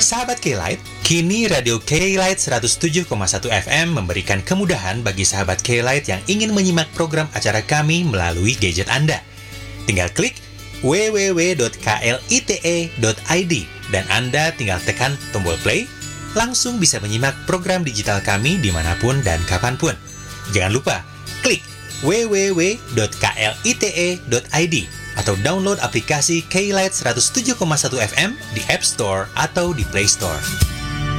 Sahabat K-Lite, kini Radio K-Lite 107,1 FM memberikan kemudahan bagi sahabat K-Lite yang ingin menyimak program acara kami melalui gadget Anda. Tinggal klik www.klite.id dan Anda tinggal tekan tombol play, langsung bisa menyimak program digital kami dimanapun dan kapanpun. Jangan lupa, klik www.klite.id atau download aplikasi K-Lite 107,1 FM di App Store atau di Play Store.